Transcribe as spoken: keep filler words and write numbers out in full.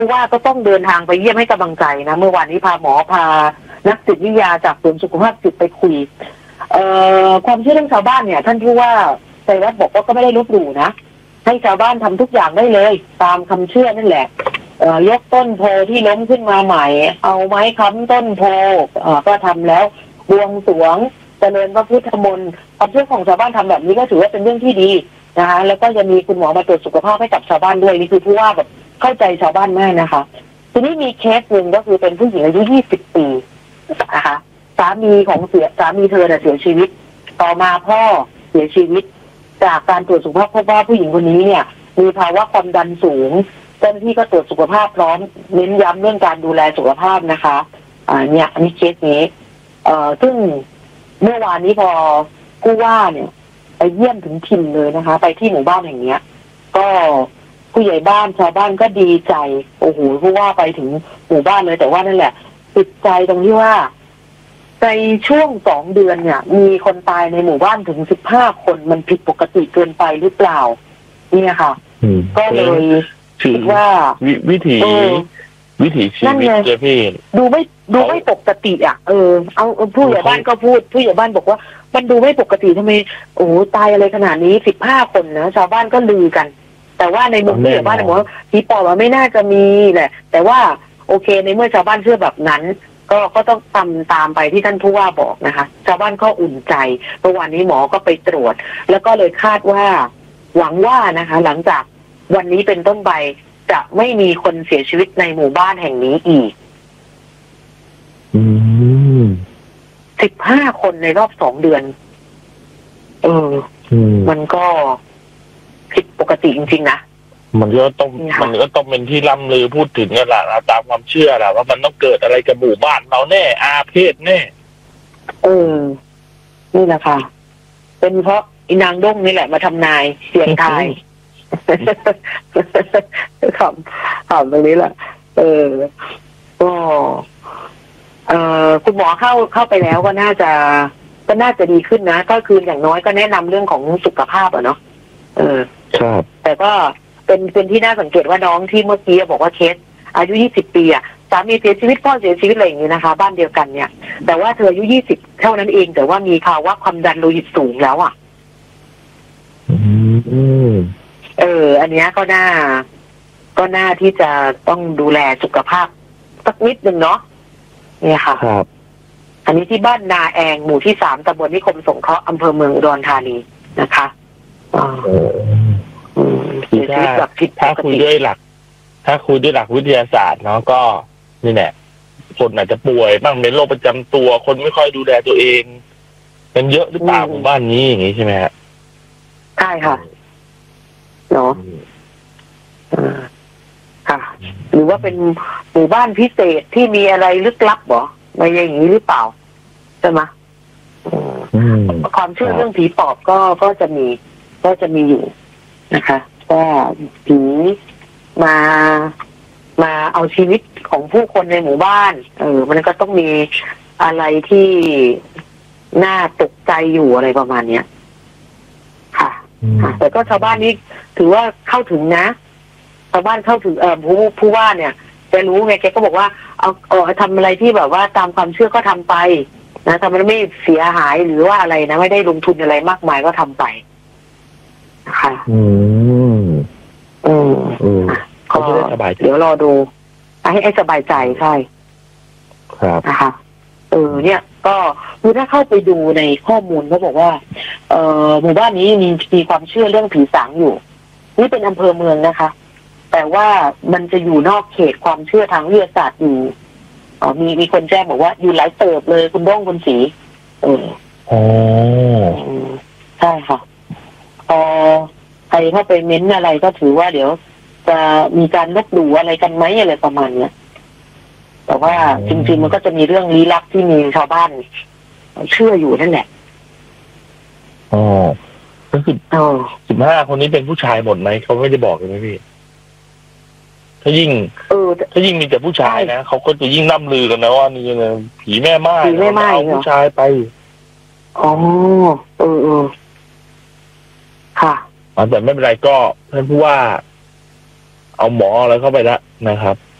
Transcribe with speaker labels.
Speaker 1: ผู้ว่าก็ต้องเดินทางไปเยี่ยมให้กำลังใจนะเมื่อวานนี้พาหมอพานักจิตวิทยาจากศูนย์สุขภาพจิตไปคุยเอ่อความเชื่อเรื่องชาวบ้านเนี่ยท่านผู้ว่าชัยวัฒน์บอกว่าก็ไม่ได้ลบหลู่นะให้ชาวบ้านทำทุกอย่างได้เลยตามคำเชื่อนั่นแหละเอ่อยกต้นโพที่ล้มขึ้นมาใหม่เอาไม้ค้ำต้นโพเอ่อก็ทำแล้วบวงสรวงเจริญพระพุทธมนต์ความเชื่อของชาวบ้านทำแบบนี้ก็ถือว่าเป็นเรื่องที่ดีนะคะแล้วก็จะมีคุณหมอมาตรวจสุขภาพให้กับชาวบ้านด้วยนี่คือผู้ว่าแบบเข้าใจชาวบ้านมากนะคะทีนี้มีเคสหนึ่งก็คือเป็นผู้หญิงอายุยี่สิบปีนะคะสามีของเสียสามีเธอเสียชีวิตต่อมาพ่อเสียชีวิตจากการตรวจสุขภาพพบว่าผู้หญิงคนนี้เนี่ยมีภาวะความดันสูงเจ้าหน้าที่ก็ตรวจสุขภาพพร้อมเน้นย้ำเรื่องการดูแลสุขภาพนะคะอ่าเนี่ยอันนี้เคสนี้เอ่อซึ่งเมื่อวานนี้พอผู้ว่าเนี่ยไปเยี่ยมถึงถิ่นเลยนะคะไปที่หมู่บ้านแห่งเนี้ยก็ผู้ใหญ่บ้านชาวบ้านก็ดีใจโอ้โหผู้ว่าไปถึงหมู่บ้านเลยแต่ว่านั่นแหละติดใจตรงที่ว่าในช่วงสองเดือนเนี่ยมีคนตายในหมู่บ้านถึงสิบห้าคนมันผิดปกติเกินไปหรือเปล่าเนี่ยค่ะก็เลยคิดว่า
Speaker 2: วิถีวิถีชีวิตเจ้าพี่
Speaker 1: ดูไม่ดูไม่ปกติอ่ะเออเอาผู้ใหญ่บ้านก็พูดผู้ใหญ่บ้านบอกว่ามันดูไม่ปกติทำไมโอ้ตายอะไรขนาดนี้สิบห้าคนนะชาวบ้านก็ลือกันแต่ว่าในมุมผู้ใหญ่บ้านบอกว่าผีปอบไม่น่าจะมีแหละแต่ว่าโอเคในเมื่อชาวบ้านเชื่อแบบนั้นก็ก็ต้องทำตามไปที่ท่านผู้ว่าบอกนะคะชาวบ้านก็อุ่นใจเมื่อวานนี้หมอก็ไปตรวจแล้วก็เลยคาดว่าหวังว่านะคะหลังจากวันนี้เป็นต้นไปจะไม่มีคนเสียชีวิตในหมู่บ้านแห่งนี้อีก
Speaker 2: อืม
Speaker 1: สิบห้าคนในรอบสองเดือนเออมันก็ผิดปกติจริงๆนะ
Speaker 2: มันก็ต้องมันก็ต้องเป็นที่ล่ำลือพูดถึงกันแหละตามความเชื่อแหละว่ามันต้องเกิดอะไรกับหมู่บ้านเราแน่อาเพศแน่
Speaker 1: เออนี่แหละค่ะเป็นเพราะอีนางด้งนี่แหละมาทำนายเสียงทายขำขำตรงนี้แหละเออก็เออคุณหมอเข้าเข้าไปแล้วก็น่าจะก็น่าจะดีขึ้นนะก็คืออย่างน้อยก็แนะนำเรื่องของสุขภาพอะเนาะเออ
Speaker 2: ครับ
Speaker 1: แต่ก็เป็นเป็นที่น่าสังเกตว่าน้องที่เมื่อกี้บอกว่าเคสอายุยี่สิบปีอ่ะสามีเสียชีวิตพ่อเสียชีวิตอะไรอย่างนี้นะคะบ้านเดียวกันเนี่ยแต่ว่าเธออายุยี่สิบเท่านั้นเองแต่ว่ามีภาวะความดันโลหิตสูงแล้วอ่ะ
Speaker 2: อืม
Speaker 1: เอออันนี้ก็น่าก็น่าที่จะต้องดูแลสุขภาพสักนิดนึงเนาะเนี่ยค่ะ
Speaker 2: ครับ
Speaker 1: อันนี้ที่บ้านนาแองหมู่ที่สามตำบลนิคมสงเคราะห์อำเภอเมืองอุดรธานีนะคะอ๋อ
Speaker 2: ถ้าถ้าคุยด้วยหลักถ้าคุยด้วยหลักวิทยาศาสตร์เนาะก็นี่แหละคนอาจจะป่วยบ้างเป็นโรคประจำตัวคนไม่ค่อยดูแลตัวเองเป็นเยอะหรือเปล่าหมู่บ้านนี้อย่างนี้ใช่ไหมฮะ
Speaker 1: ใช่ค่ะเนาะค่ะหรือว่าเป็นหมู่บ้านพิเศษที่มีอะไรลึกลับหรอมาอย่างนี้หรือเปล่าใช่ไหมความเชื่อเรื่องผีปอบก็ก็จะมีก็จะมีอยู่นะคะก็ผีมามาเอาชีวิตของผู้คนในหมู่บ้านเออมันก็ต้องมีอะไรที่น่าตกใจอยู่อะไรประมาณเนี้ยค่ะแต่ก็ชาวบ้านนี่ถือว่าเข้าถึงนะชาวบ้านเข้าถึงเออผู้ผู้ว่าเนี่ยแกรู้ไงแกก็บอกว่าเอาเออทำอะไรที่แบบว่าตามความเชื่อก็ทำไปนะทำมันไม่เสียหายหรือว่าอะไรนะไม่ได้ลงทุนอะไรมากมายก็ทำไปนะคะ
Speaker 2: อืม
Speaker 1: อืม
Speaker 2: อืม
Speaker 1: ก็เดี๋ยวรอดูให้ให้สบายใจใช่
Speaker 2: ครับ
Speaker 1: นะคะเออเนี่ยก็คือถ้าเข้าไปดูในข้อมูลเขาบอกว่าเอ่อหมู่บ้านนี้มีมีความเชื่อเรื่องผีสางอยู่นี่เป็นอำเภอเมืองนะคะแต่ว่ามันจะอยู่นอกเขตความเชื่อทางวิทยาศาสตร์อยู่อ๋อมีมีคนแจ้งบอกว่าอยู่หลายเติบเลยคุณด้งคุณศรีเออ
Speaker 2: อ๋อ
Speaker 1: ใช่ค่ะพอใครเข้าไปเม้นอะไรก็ถือว่าเดี๋ยวจะมีการลบหลู่อะไรกันไหมอะไรประมาณเนี้ยแต่ว่าจริงๆมันก็จะมีเรื่องลี้ลับที่มีชาวบ้านเชื่ออยู่นั่นแหละ
Speaker 2: อ๋อก็คือสิบห้าคนนี้เป็นผู้ชายหมดไหมเขาไม่ได้บอกเลยไหมพี่ถ้ายิ่งเออถ้ายิ่งมีแต่ผู้ชายนะเขาก็จะยิ่งล่ำลือกันนะว่านี่นะผีแม่ไม้
Speaker 1: ผีแม่ไม้
Speaker 2: เอาผู้ชายไป
Speaker 1: อ๋อเออเออค่ะ
Speaker 2: แต่ไม่เป็นไรก็ท่านผู้ว่าเอาหมออะไรเข้าไปแล้วนะครับ